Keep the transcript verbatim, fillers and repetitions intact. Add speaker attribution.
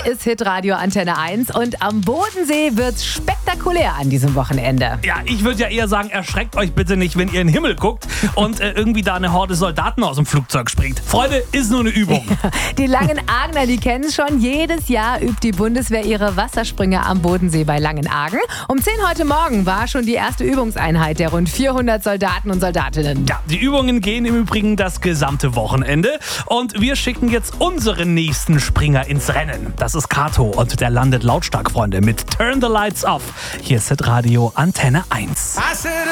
Speaker 1: ist Hitradio Antenne eins und am Bodensee wird's spektakulär an diesem Wochenende.
Speaker 2: Ja, ich würde ja eher sagen, erschreckt euch bitte nicht, wenn ihr in den Himmel guckt und äh, irgendwie da eine Horde Soldaten aus dem Flugzeug springt. Freunde, ist nur eine Übung.
Speaker 1: Die Langenargner, die kennen es schon. Jedes Jahr übt die Bundeswehr ihre Wassersprünge am Bodensee bei Langenargen. Um zehn heute Morgen war schon die erste Übungseinheit der rund vierhundert Soldaten und Soldatinnen.
Speaker 2: Ja, die Übungen gehen im Übrigen das gesamte Wochenende und wir schicken jetzt unseren nächsten Springer ins Rennen. Das ist Kato und der landet lautstark, Freunde, mit Turn the Lights Off. Hier ist Hitradio Antenne eins.